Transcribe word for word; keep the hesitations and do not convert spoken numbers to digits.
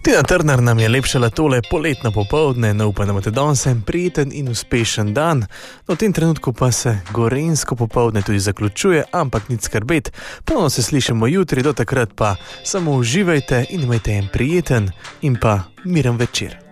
Tina Turner nam je lepšala tole poletno popoldne, no upam, da imate danes en prijeten in uspešen dan. No, v tem trenutku pa se gorenjsko popoldne tudi zaključuje, ampak nič skrbeti. Ponovno se slišimo jutri, do takrat pa samo uživajte in imajte en prijeten in pa miren večer.